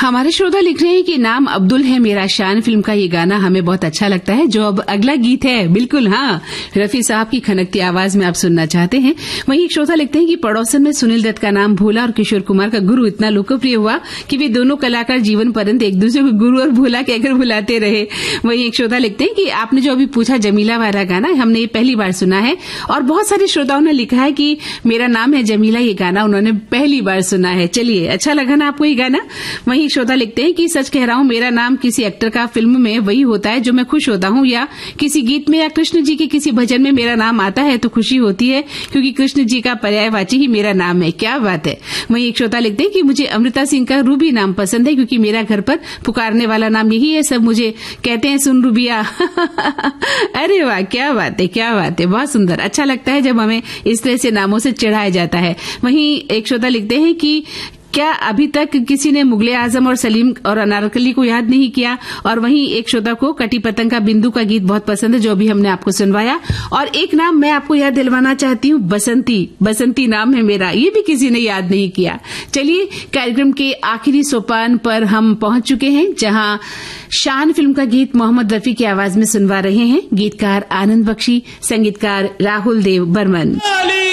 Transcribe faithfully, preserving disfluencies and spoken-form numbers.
हमारे श्रोता लिख रहे हैं कि नाम अब्दुल है मेरा शान फिल्म का ये गाना हमें बहुत अच्छा लगता है। जो अब अगला गीत है, बिल्कुल हाँ, रफी साहब की खनकती आवाज में आप सुनना चाहते हैं। वहीं एक श्रोता लिखते हैं कि पड़ोसन में सुनील दत्त का नाम भोला और किशोर कुमार का गुरु इतना लोकप्रिय हुआ कि वे दोनों कलाकार जीवन पर्यंत एक दूसरे को गुरु और भोला कहकर बुलाते रहे। वहीं एक श्रोता लिखते हैं कि आपने जो अभी पूछा जमीला वाला गाना, हमने ये पहली बार सुना है और बहुत सारे श्रोताओं ने लिखा है कि मेरा नाम है जमीला, ये गाना उन्होंने पहली बार सुना है। चलिए, अच्छा लगा ना आपको ये गाना। वहीं श्रोता लिखते हैं कि सच कह रहा हूं, मेरा नाम किसी एक्टर का फिल्म में वही होता है जो मैं खुश होता हूं, या किसी गीत में या कृष्ण जी के किसी भजन में मेरा नाम आता है तो खुशी होती है, क्योंकि कृष्ण जी का पर्यायवाची ही मेरा नाम है। क्या बात है। वहीं एक श्रोता लिखते हैं कि मुझे अमृता सिंह का रूबी नाम पसंद है, क्योंकि मेरा घर पर पुकारने वाला नाम यही है, सब मुझे कहते हैं सुन रूबिया। अरे वाह, क्या बात है, क्या बात है, बहुत सुंदर। अच्छा लगता है जब हमें इस तरह से नामों से चिढ़ाया जाता है। वहीं एक श्रोता लिखते हैं कि क्या अभी तक किसी ने मुगले आजम और सलीम और अनारकली को याद नहीं किया। और वहीं एक श्रोता को कटी पतंग का बिंदु का गीत बहुत पसंद है, जो अभी हमने आपको सुनवाया। और एक नाम मैं आपको याद दिलवाना चाहती हूँ, बसंती। बसंती नाम है मेरा, ये भी किसी ने याद नहीं किया। चलिए, कार्यक्रम के आखिरी सोपान पर हम पहुंच चुके हैं, जहां शान फिल्म का गीत मोहम्मद रफी की आवाज में सुनवा रहे हैं। गीतकार आनंद बख्शी, संगीतकार राहुल देव बर्मन।